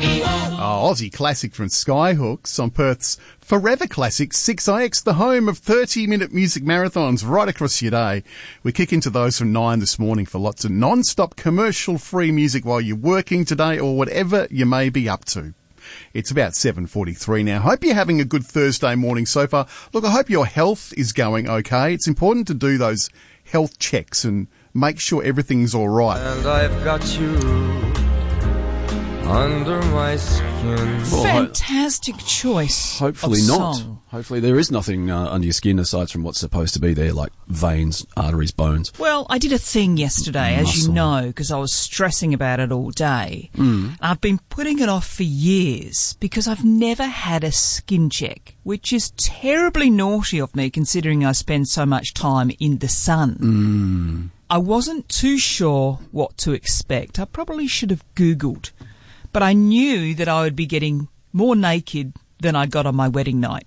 Oh, Aussie classic from Skyhooks on Perth's Forever Classic 6IX, the home of 30-minute music marathons right across your day. We kick into those from 9 this morning for lots of non-stop commercial-free music while you're working today or whatever you may be up to. It's about 7:43 now. Hope you're having a good Thursday morning so far. Look, I hope your health is going okay. It's important to do those health checks and make sure everything's all right. And I've got you under my skin. Fantastic choice. Hopefully of not. Song. Hopefully there is nothing under your skin aside from what's supposed to be there, like veins, arteries, bones. Well, I did a thing yesterday, as you Muscle. know, because I was stressing about it all day. I've been putting it off for years because I've never had a skin check, which is terribly naughty of me considering I spend so much time in the sun. I wasn't too sure what to expect. I probably should have Googled, but I knew that I would be getting more naked than I got on my wedding night.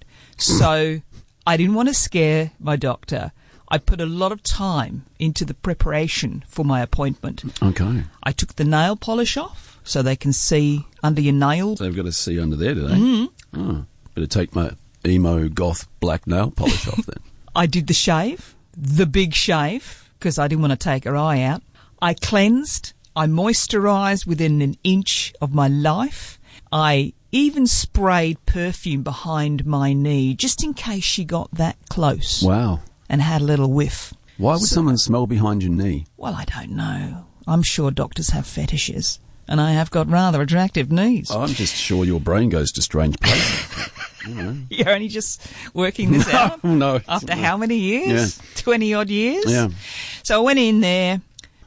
So I didn't want to scare my doctor. I put a lot of time into the preparation for my appointment. Okay. I took the nail polish off so they can see under your nails. So they've got to see under there, do they? Oh, better take my emo goth black nail polish off then. I did the shave, the big shave, because I didn't want to take her eye out. I cleansed. I moisturised within an inch of my life. I even sprayed perfume behind my knee just in case she got that close. Wow. And had a little whiff. Why would someone smell behind your knee? Well, I don't know. I'm sure doctors have fetishes, and I have got rather attractive knees. I'm just sure your brain goes to strange places. You're only just working this out? No. After how many years? Yeah. 20-odd years? Yeah. So I went in there,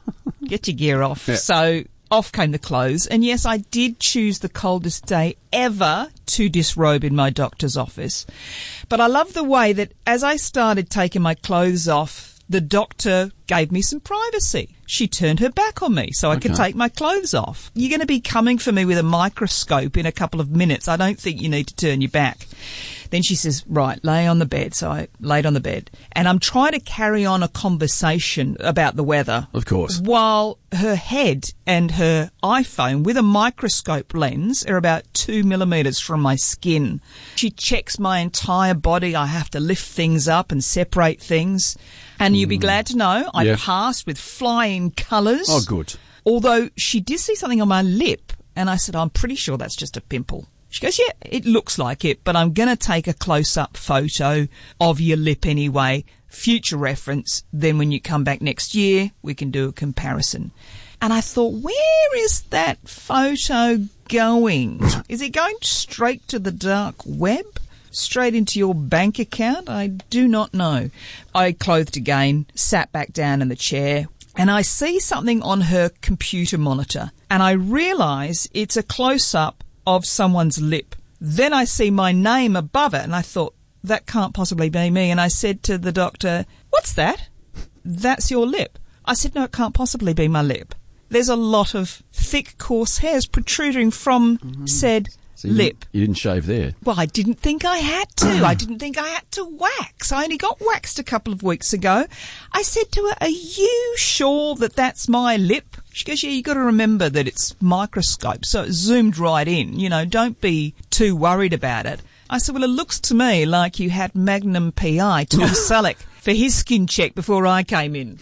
get your gear off. Yeah. So off came the clothes. And yes, I did choose the coldest day ever to disrobe in my doctor's office. But I love the way that as I started taking my clothes off, the doctor gave me some privacy. She turned her back on me so I could take my clothes off. You're going to be coming for me with a microscope in a couple of minutes. I don't think you need to turn your back. Then she says, right, lay on the bed. So I laid on the bed. And I'm trying to carry on a conversation about the weather. Of course. While her head and her iPhone with a microscope lens are about 2 millimetres from my skin. She checks my entire body. I have to lift things up and separate things. And you'll be glad to know I passed with flying colours. Oh, good. Although she did see something on my lip, and I said, I'm pretty sure that's just a pimple. She goes, yeah, it looks like it, but I'm going to take a close-up photo of your lip anyway, future reference. Then when you come back next year, we can do a comparison. And I thought, where is that photo going? Is it going straight to the dark web? Straight into your bank account? I do not know. I clothed again, sat back down in the chair, and I see something on her computer monitor, and I realise it's a close-up of someone's lip. Then I see my name above it, and I thought, that can't possibly be me. And I said to the doctor, what's that? That's your lip. I said, no, it can't possibly be my lip. There's a lot of thick, coarse hairs protruding from said lip. You didn't shave there. Well, I didn't think I had to. I didn't think I had to wax. I only got waxed a couple of weeks ago. I said to her, are you sure that that's my lip? She goes, yeah, you got to remember that it's microscope, so it zoomed right in. You know, don't be too worried about it. I said, well, it looks to me like you had Magnum PI, Tom Selleck, for his skin check before I came in.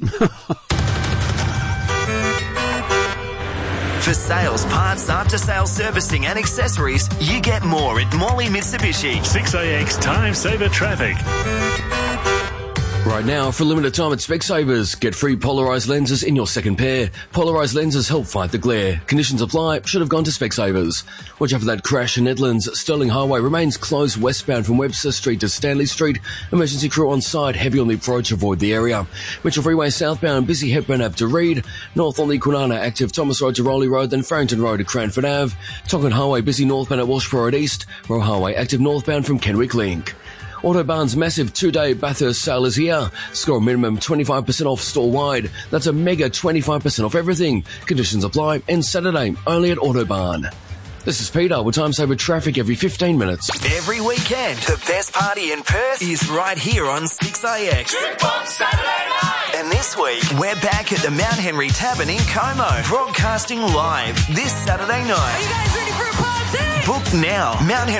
For sales, parts, after-sales servicing and accessories, you get more at Morley Mitsubishi. 6AX Time Saver Traffic. Right now, for a limited time at Specsavers, get free polarised lenses in your second pair. Polarised lenses help fight the glare. Conditions apply. Should have gone to Specsavers. Watch out for that crash in Nedlands. Sterling Highway remains closed westbound from Webster Street to Stanley Street. Emergency crew on site, heavy on the approach, avoid the area. Mitchell Freeway southbound, busy Hepburn Ave to Reed. North on the Kwinana, active Thomas Road to Rowley Road, then Farrington Road to Cranford Ave. Tonkin Highway, busy northbound at Walshborough Road East. Roe Highway, active northbound from Kenwick Link. Autobarn's massive 2-day Bathurst sale is here. Score a minimum 25% off store-wide. That's a mega 25% off everything. Conditions apply. And Saturday, only at Autobarn. This is Peter with Time Saver Traffic every 15 minutes. Every weekend, the best party in Perth is right here on 6AX. Jukebox Saturday night! And this week, we're back at the Mount Henry Tavern in Como, broadcasting live this Saturday night. Are you guys ready for a party? Book now.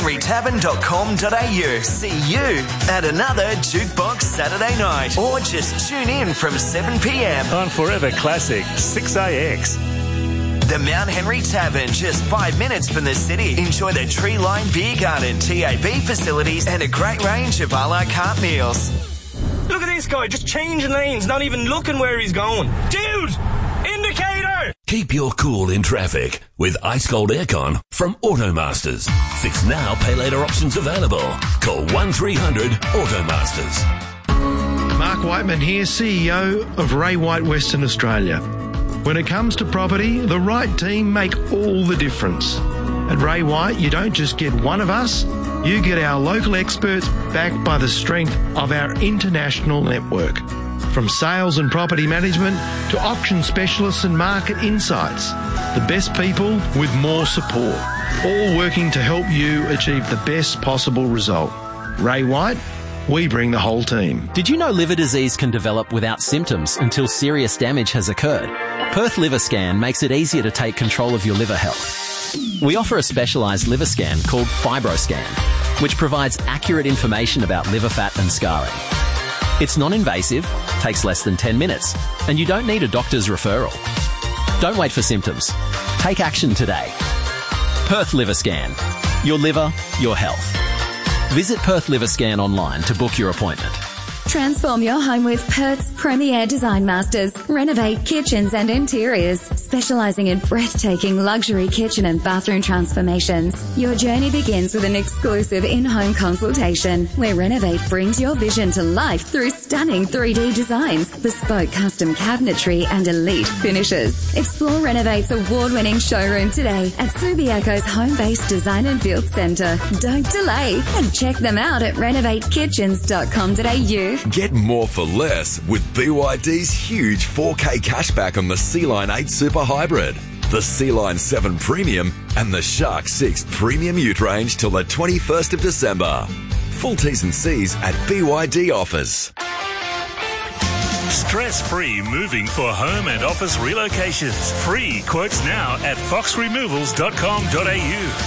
MountHenryTavern.com.au. See you at another Jukebox Saturday night. Or just tune in from 7 p.m. On Forever Classic 6IX. The Mount Henry Tavern, just 5 minutes from the city. Enjoy the tree-lined beer garden, TAB facilities, and a great range of a la carte meals. Look at this guy, just changing lanes, not even looking where he's going. Dude! Indicator! Keep your cool in traffic with Ice Cold Aircon from Automasters. Fix now, pay later options available. Call 1300 Automasters. Mark Whiteman here, CEO of Ray White Western Australia. When it comes to property, the right team make all the difference. At Ray White, you don't just get one of us, you get our local experts backed by the strength of our international network. From sales and property management to auction specialists and market insights, the best people with more support, all working to help you achieve the best possible result. Ray White, we bring the whole team. Did you know liver disease can develop without symptoms until serious damage has occurred? Perth Liver Scan makes it easier to take control of your liver health. We offer a specialised liver scan called FibroScan, which provides accurate information about liver fat and scarring. It's non-invasive, takes less than 10 minutes, and you don't need a doctor's referral. Don't wait for symptoms. Take action today. Perth Liver Scan. Your liver, your health. Visit Perth Liver Scan online to book your appointment. Transform your home with Perth's premier design masters. Renovate kitchens and interiors, specialising in breathtaking luxury kitchen and bathroom transformations. Your journey begins with an exclusive in-home consultation where Renovate brings your vision to life through stunning 3D designs, bespoke custom cabinetry and elite finishes. Explore Renovate's award-winning showroom today at Subiaco's home-based design and build centre. Don't delay and check them out at renovatekitchens.com.au. Get more for less with BYD's huge 4K cashback on the Sea-Line 8 Super Hybrid, the Sea-Line 7 Premium and the Shark 6 Premium Ute range till the 21st of December. Full T's and C's at BYD offers. Stress-free moving for home and office relocations. Free quotes now at foxremovals.com.au.